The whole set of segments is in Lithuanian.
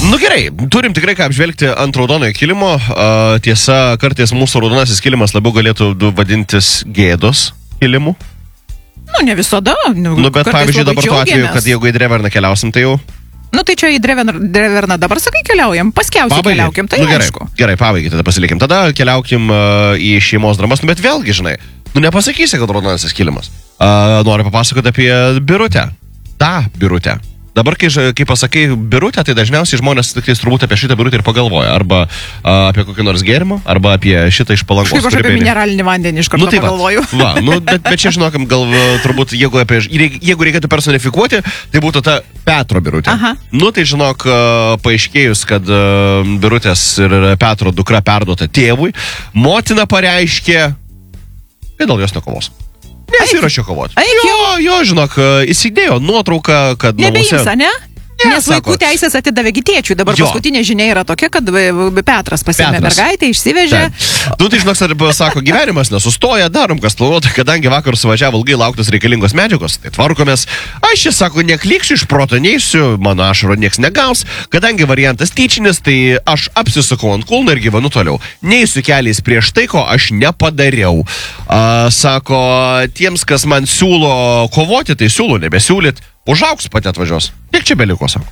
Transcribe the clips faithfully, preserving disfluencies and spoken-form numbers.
Nu gerai, turim tikrai ką apžvelgti ant raudonojo kilimo. Uh, tiesa, kartais mūsų raudonasis kilimas labiau galėtų vadintis gėdos kilimu. Nu, ne visada. Nu, nu bet pavyzdžiui, dabar tuo atveju, kad jeigu į Dreverną keliausim, tai jau... Nu, tai čia į Dreverną dabar, sakai, keliaujam. Paskiausiai keliaukim, tai nu, gerai, aišku. Gerai, pabaigai, tada pasilikim. Tada keliaukim uh, į šeimos dramas, nu, bet vėlgi, žinai, nu, nepasakysi, kad raudonasis kilimas. Uh, noriu papasakoti apie Birutę. Ta Birutę. Dabar, kai, kai pasakai Birutę, tai dažniausiai žmonės tik turbūt apie šitą Birutę ir pagalvoja. Arba a, apie kokį nors gėrimą, arba apie šitą iš Palangos. Kaip aš apie mineralinį vandenį iš karto nu, tai pagalvoju. Va, va, nu, bet, bet čia žinokim, gal turbūt, jeigu, apie, jeigu reikėtų personifikuoti, tai būtų ta Petro Birutė. Aha. Nu, tai žinok, paaiškėjus, kad Birutės ir Petro dukra perduota tėvui, motina pareiškė, kad dėl jos nekovos. Nesirašė kovoti. Jo, jo, žinok, įsidėjo nuotrauką, kad nebeims, namuose... ne? Ne, Nes sako, vaikų teisės atidavė tėčiui. Dabar jo. paskutinė žinia yra tokia, kad Petras pasiėmė mergaitę, išsivežė. Nu, tai žinok, sako, gyvenimas nesustoja, darom kas planuota, kadangi vakar suvažiavo ilgai lauktas reikalingos medžiagos, tai tvarkomės. Aš čia, sako, neklyksiu, iš proto neįsiu, mano ašaro nieks negaus, kadangi variantas tyčinis, tai aš apsisukau ant kulno ir gyvenu toliau. Neįsiu keliais prieš tai, ko aš nepadariau. A, sako, tiems, kas man siūlo kovoti, tai siūlo nebesiūlyt. Užaugs pati atvažiuos. Kiek čia beliko, sako?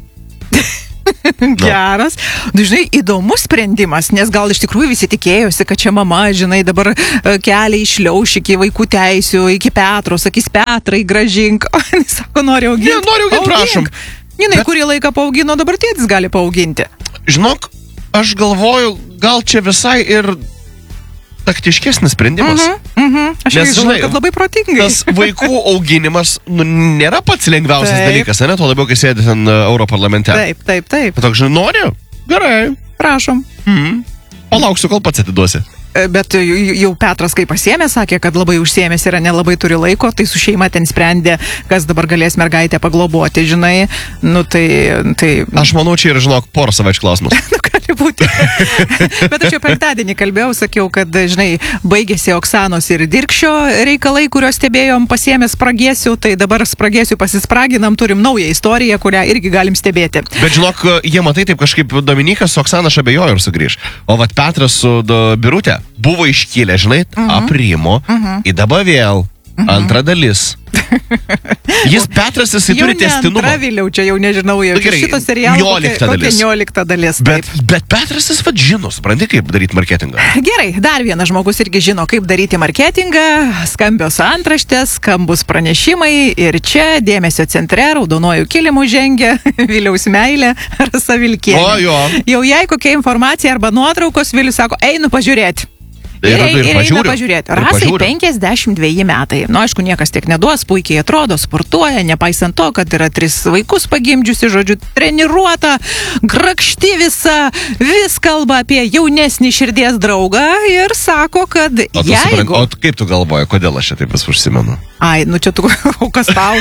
Geras. Nu, žinai, įdomus sprendimas, nes gal iš tikrųjų visi tikėjosi, kad čia mama, žinai, dabar kelią išliauš iki vaikų teisių, iki Petro, sakys Petrai, gražink. O jis sako, nori auginti. Ne, nori auginti, prašom. Jinai, bet... kurį laiką paaugino, dabar tėtis gali paauginti. Žinok, aš galvoju, gal čia visai ir taktiškesnis sprendimas. Mhm, mhm. Aš Nes, žinau, kad labai protingai. Tas vaikų auginimas nu, nėra pats lengviausias taip. dalykas, ne? Tuo labiau, kai sėdi ten Europarlamente. Taip, taip, taip. Toks, žinai, nori? Gerai. Prašom. Mhm. Palauksiu, kol pats atiduosi. Bet jau Petras, kai pasiėmė, sakė, kad labai užsiėmęs yra, nelabai turi laiko, tai su šeima ten sprendė, kas dabar galės mergaitę pagloboti, žinai. Nu, tai... tai... Aš manau, čia yra, žinok, porą savaičių klausimus. Nu, gali būti. Bet aš jau penktadienį kalbėjau, sakiau, kad, žinai, baigėsi Oksanos ir Dirkšio reikalai, kuriuos stebėjom, pasiėmė spragėsių, tai dabar spragėsių pasispraginam, turim naują istoriją, kurią irgi galim stebėti. Bet, žinok, jie matai taip kažkaip Dominikas su Oksana aš abejoju ir sugrįž. O vat Petras su Birutė buvo iškėlę, žinai, uh -huh. aprimo, uh -huh. į dabar vėl, uh -huh. antra dalis. Jis Petras, jisai turi testinumą. Jau ne antra vėliau, čia jau nežinau, jau šito serialo kokia niolikta dalis. Bet, bet Petras jis vad žino, supranti, kaip daryti marketingą. Gerai, dar vienas žmogus irgi žino, kaip daryti marketingą, skambios antraštės, skambus pranešimai ir čia dėmesio centre raudonuoju kilimu žengia Viliaus meilė Rasa Vilkienė. O, jo. Jau jei kokia informacija arba nuotraukos, Vilius sako, einu pažiūrėti. Ir, ir, ir, ir eina pažiūrėti. Rasai penkiasdešimt dveji metai. Nu, aišku, niekas tiek neduos, puikiai atrodo, sportuoja, nepaisant to, kad yra tris vaikus pagimdžiusi, žodžiu, treniruota, grakšti visa, vis kalba apie jaunesnį širdies draugą ir sako, kad o jeigu... Supran, o kaip tu galvoji, kodėl aš čia taip vis užsimenu? Ai, nu čia tu, o kas tau?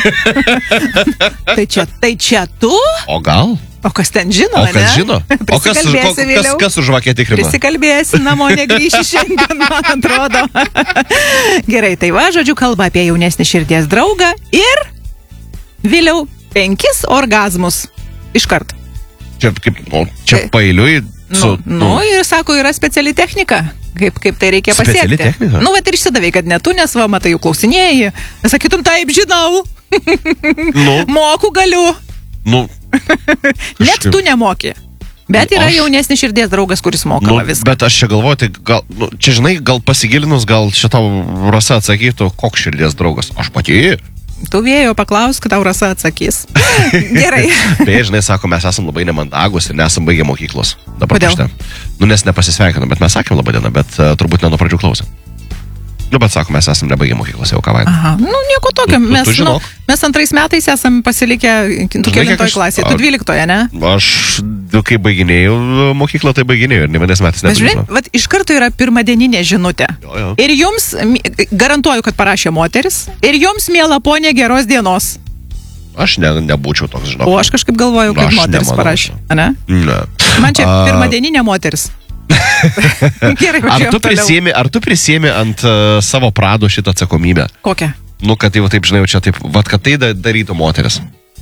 tai, čia, tai čia tu? O gal? O kas ten žino, o kas ne? žino? O kas, kas, kas už žvakę tikrina? Prisikalbėsi, namo negrįši šiandien, man atrodo. Gerai, tai va, žodžiu, kalba apie jaunesnį širdies draugą ir Viliau penkis orgazmus. Iškart. Čia, kaip, o, čia pailiui. Su, nu, nu, ir sako, yra speciali technika. Kaip, kaip tai reikia pasiekti. Speciali technika? Nu, bet ir išsidavai, kad ne tu, nes va, matai, jau klausinėjai. Sakytum, taip, žinau. Nu. Moku galiu. Nu. Net tu nemoki. Bet yra aš... jaunesnis širdies draugas, kuris moka nu, viską. Bet aš čia galvoju, tai gal, nu, čia žinai, gal pasigilinus, gal šitą Rasa atsakytų, koks širdies draugas. Aš pati. Tu vėjo paklausk, kad tau Rasa atsakys. Gerai. Beje, žinai, sako, mes esam labai nemandagus ir nesam baigę mokyklos. Dabar kodėl? Pašte. Nu, nes nepasisveikinam, bet mes sakėm labą dieną, bet uh, turbūt ne nuo pradžių klausėm. Nu, bet sako, mes esam nebaigę mokyklos jau ką vaidą. Aha, nu, nieko tokio. Tu, tu, mes, tu nu, mes antrais metais esam pasilikę, tu kelintoj klasėje, tu dvyliktoje, ne? Aš, kai baiginėjau mokyklą, tai baiginėjau ir ne vienais metais nepažinau. Bet iš karto yra pirmadieninė žinutė. Jo, jo. Ir jums, garantuoju, kad parašė moteris, ir jums, miela ponė, geros dienos. Aš ne, nebūčiau toks, žinau. O aš kažkaip galvoju, kad moteris parašė, ne? Ne. Man čia A... pirmadieninė moteris. Gerai, ar, tu prisėmi, ar tu prisėmi ant uh, savo prado šitą atsakomybę? Kokią? Nu, kad jau taip, žinai, čia taip, vat, kad tai darytų moteris.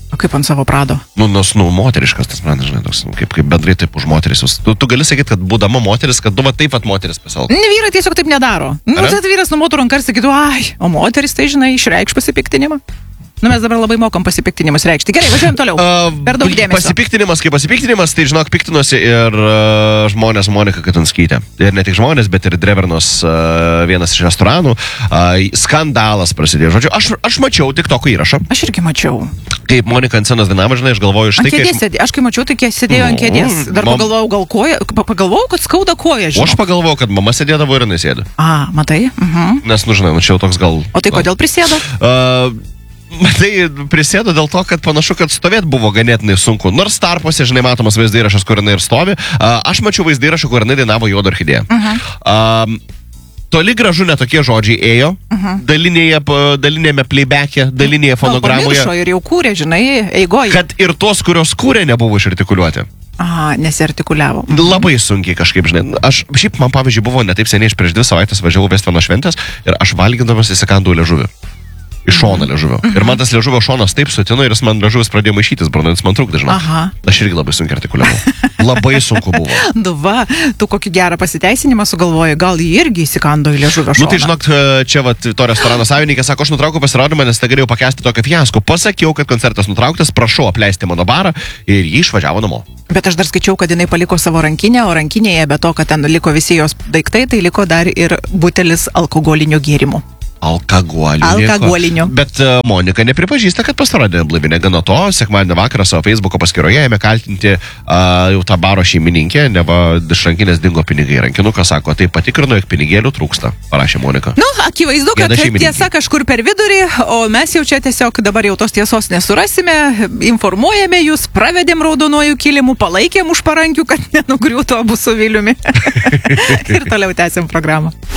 O kaip ant savo prado? Nu, nors, nu, moteriškas tas man, žinai, toks, nu, kaip, kaip bendrai taip už moteris. Tu, tu gali sakyti, kad būdama moteris, kad du va taip pat moteris pasielgia. Ne, vyrai tiesiog taip nedaro. Nu, tai vyras numotų ranką ir sakytų, ai, o moteris tai, žinai, išreikš pasipiktinimą. Nu, mes dabar labai mokam pasipiktinimus reikšti. Gerai, važiuojam toliau. Uh, per daug dėmesio. Pasipiktinimas kaip pasipiktinimas, tai žinok, piktinosi ir uh, žmonės Monika Katanskytė. Ir ne tik žmonės, bet ir Drevernos uh, vienas iš restoranų. Uh, skandalas prasidėjo. Žodžiu, aš, aš mačiau TikToko įrašą. Aš irgi mačiau. Kaip Monika ant scenos dainavo, žinai, aš galvoju iš tai, kai... Aš... aš kai mačiau, tai sėdėjo no, ant kėdės. Dar mam... pagalvojau, gal koja, pagalvojau, kad skauda koja, žinai. O aš pagalvojau, kad mama sėdėdavo ir jinai sėdė. A, matai? Uh-huh. Nes, nu, žinai, nu, čia jau toks gal... O tai kodėl prisėdo? Uh, Tai prisėdo dėl to, kad panašu, kad stovėt buvo ganėtinai sunku. Nors tarpuose, žinai, matomas vaizdo įrašas, kur jinai ir stovi. Uh, aš mačiau vaizdo įrašą, kur jinai dainavo Juodą orchidėją. Uh-huh. Uh, toli gražu netokie žodžiai ėjo. Uh-huh. Dalinėje, dalinėme playback'e, dalinėje fonogramoje. Pamiršo ir jau kūrė, žinai, eigoje. Kad ir tos, kurios kūrė, nebuvo išartikuliuoti. Aha, nesiartikuliavo. Labai sunkiai kažkaip, žinai. Aš, šiaip man, pavyzdžiui, buvo ne taip seniai, iš prieš dvi savaitės važiavau Vestveno šventės ir aš valgydamas įsikandau liežuvį. Iš šono liežuvio. Mhm. Ir man tas liežuvio šonas taip sutino ir jis man liežuvis pradėjo maišytis, brandas man trukdė, žinai. Aha. Aš irgi labai sunkiai artikuliavau. Labai sunku buvo. Nu va, tu kokį gerą pasiteisinimą sugalvoji, gal jį irgi įsikando į liežuvio šoną. Nu tai žinok, čia va, to restorano savininkė sako, aš nutraukiau pasirodymą, nes tai galėjau pakęsti tokio fiasko. Pasakiau, kad koncertas nutrauktas, prašau apleisti mano barą ir jį išvažiavo namo. Bet aš dar skaičiau, kad jinai paliko savo rankinę, o rankinėje be to, kad ten liko visi jos daiktai, tai liko dar ir butelis alkoholinių gėrimų. Alkaguolinių. Alkaguolinių. Bet uh, Monika nepripažįsta, kad pasirodė blaivė. Gana to, sekmadienio vakarą savo Facebooko paskyroje ėmė kaltinti uh, jau tą baro šeimininkę, neva iš rankinės dingo pinigai. Rankinukas sako, tai patikrino, jog pinigėlių trūksta, parašė Monika. Nu, akivaizdu, kad tiesa kažkur per vidurį, o mes jau čia tiesiog dabar jau tos tiesos nesurasime, informuojame jūs, pravedėm raudonuoju kilimu, palaikėm už parankių, kad nenugriūtų abu su Viliumi. Ir toliau tęsim programą.